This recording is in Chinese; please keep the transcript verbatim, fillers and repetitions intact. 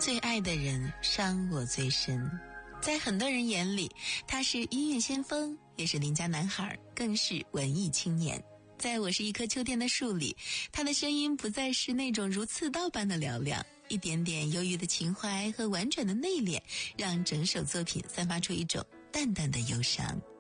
最爱的人伤我最深。在很多人眼里，他是音乐先锋，也是邻家男孩，更是文艺青年。在我是一棵秋天的树里，他的声音不再是那种如刺刀般的嘹亮，一点点忧郁的情怀和婉转的内敛，让整首作品散发出一种淡淡的忧伤。